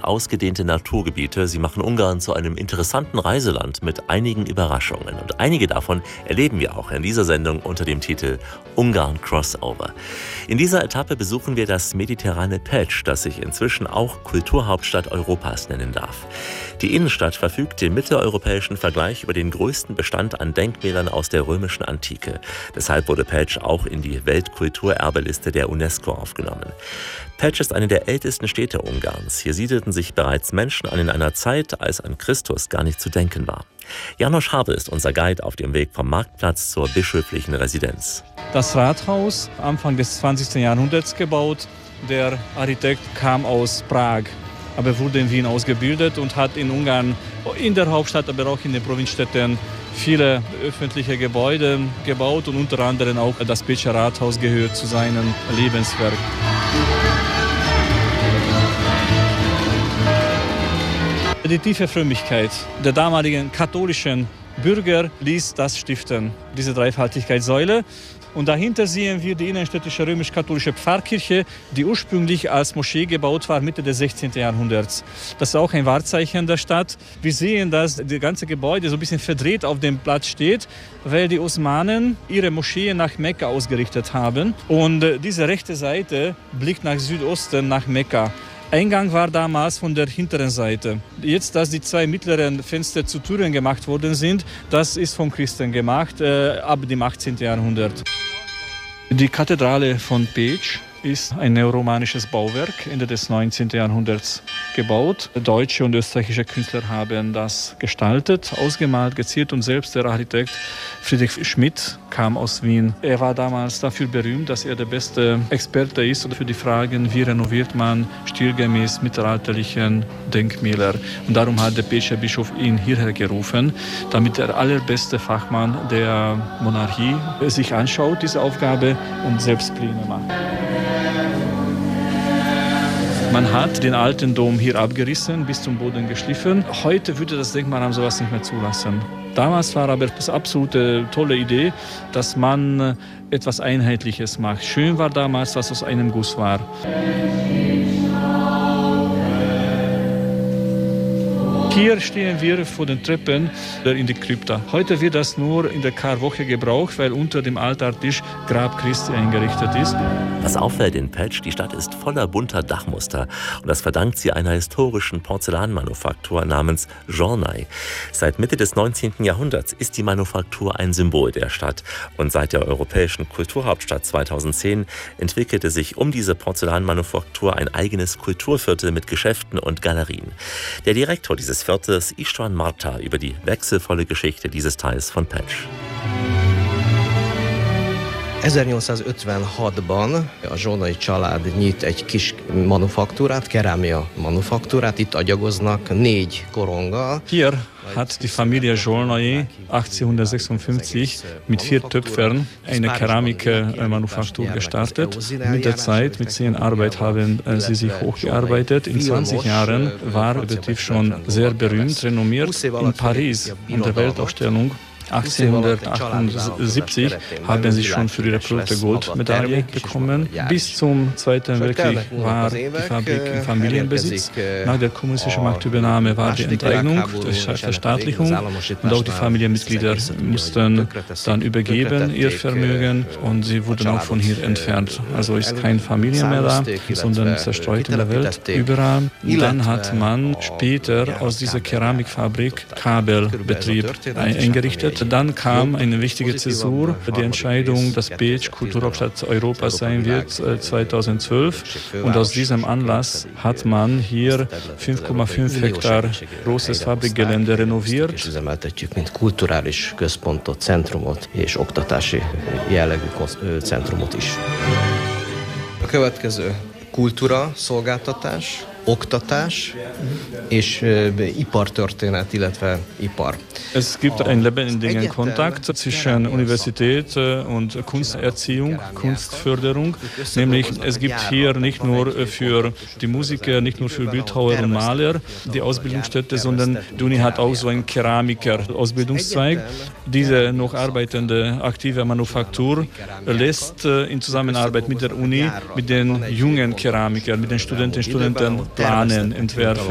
und ausgedehnte Naturgebiete. Sie machen Ungarn zu einem interessanten Reiseland mit einigen Überraschungen. Und einige davon erleben wir auch in dieser Sendung unter dem Titel Ungarn Crossover. In dieser Etappe besuchen wir das mediterrane Pécs, das sich inzwischen auch Kulturhauptstadt Europas nennen darf. Die Innenstadt verfügt im mitteleuropäischen Vergleich über den größten Bestand an Denkmälern aus der römischen Antike. Deshalb wurde Pécs auch in die Weltkulturerbeliste der UNESCO aufgenommen. Pécs ist eine der ältesten Städte Ungarns. Hier siedelten sich bereits Menschen an in einer Zeit, als an Christus gar nicht zu denken war. János Habe ist unser Guide auf dem Weg vom Marktplatz zur bischöflichen Residenz. Das Rathaus, Anfang des 20. Jahrhunderts gebaut. Der Architekt kam aus Prag, aber wurde in Wien ausgebildet und hat in Ungarn, in der Hauptstadt, aber auch in den Provinzstädten, viele öffentliche Gebäude gebaut und unter anderem auch das Pécser Rathaus gehört zu seinem Lebenswerk. Die tiefe Frömmigkeit der damaligen katholischen Bürger ließ das stiften, diese Dreifaltigkeitssäule. Und dahinter sehen wir die innenstädtische römisch-katholische Pfarrkirche, die ursprünglich als Moschee gebaut war, Mitte des 16. Jahrhunderts. Das ist auch ein Wahrzeichen der Stadt. Wir sehen, dass das ganze Gebäude so ein bisschen verdreht auf dem Platz steht, weil die Osmanen ihre Moschee nach Mekka ausgerichtet haben. Und diese rechte Seite blickt nach Südosten, nach Mekka. Eingang war damals von der hinteren Seite. Jetzt, dass die zwei mittleren Fenster zu Türen gemacht worden sind, das ist von Christen gemacht, ab dem 18. Jahrhundert. Die Kathedrale von Pécs ist ein neoromanisches Bauwerk, Ende des 19. Jahrhunderts gebaut. Deutsche und österreichische Künstler haben das gestaltet, ausgemalt, geziert und selbst der Architekt Friedrich Schmidt kam aus Wien. Er war damals dafür berühmt, dass er der beste Experte ist für die Fragen, wie renoviert man stilgemäß mittelalterlichen Denkmäler. Und darum hat der Pécser Bischof ihn hierher gerufen, damit der allerbeste Fachmann der Monarchie sich anschaut, diese Aufgabe, und selbst Pläne macht. Man hat den alten Dom hier abgerissen, bis zum Boden geschliffen. Heute würde das Denkmalamt sowas nicht mehr zulassen. Damals war aber das absolute tolle Idee, dass man etwas Einheitliches macht. Schön war damals, was aus einem Guss war. Hier stehen wir vor den Treppen in die Krypta. Heute wird das nur in der Karwoche gebraucht, weil unter dem Altartisch Grab Christi eingerichtet ist. Was auffällt in Pécs, die Stadt ist voller bunter Dachmuster. Und das verdankt sie einer historischen Porzellanmanufaktur namens Žolnay. Seit Mitte des 19. Jahrhunderts ist die Manufaktur ein Symbol der Stadt. Und seit der europäischen Kulturhauptstadt 2010 entwickelte sich um diese Porzellanmanufaktur ein eigenes Kulturviertel mit Geschäften und Galerien. Der Direktor dieses Viertels, István Marta, über die wechselvolle Geschichte dieses Teils von Pécs. 1856-ban a Zsolnay család nyit egy kis manufaktúrát, kerámia manufaktúrát, itt agyagoznak 4 koronggal. Hier hat die Familie Zsolnay 1856 mit 4 Töpfern eine Keramikmanufaktur gestartet. Mit der Zeit, mit 10 Arbeit haben sie sich hochgearbeitet. In 20 Jahren war der Betrieb schon sehr berühmt, renommiert. In Paris, in der Weltausstellung 1878 haben sie schon für ihre Produkte Goldmedaille bekommen. Bis zum Zweiten Weltkrieg war die Fabrik im Familienbesitz. Nach der kommunistischen Machtübernahme war die Enteignung, die Verstaatlichung, und auch die Familienmitglieder mussten dann übergeben ihr Vermögen und sie wurden auch von hier entfernt. Also ist keine Familie mehr da, sondern zerstreut in der Welt überall. Dann hat man später aus dieser Keramikfabrik Kabelbetrieb eingerichtet. Dann kam eine wichtige Zäsur, die Entscheidung, dass Pécs Kulturhauptstadt Europas sein wird 2012. Und aus diesem Anlass hat man hier 5,5 Hektar großes Fabrikgelände renoviert. Üzemeltetjük, mint kulturális központot, centrumot és oktatási jellegű centrumot is. A következő kultúra, szolgáltatás, oktatás és ipartörténet, illetve ipar. Es gibt einen lebendigen Kontakt zwischen Universität und Kunsterziehung, Kunstförderung. Nämlich es gibt hier nicht nur für die Musiker, nicht nur für Bildhauer und Maler die Ausbildungsstätte, sondern die Uni hat auch so einen Keramiker-Ausbildungszweig. Diese noch arbeitende aktive Manufaktur lässt in Zusammenarbeit mit der Uni, mit den jungen Keramikern, mit den Studenten planen, entwerfen.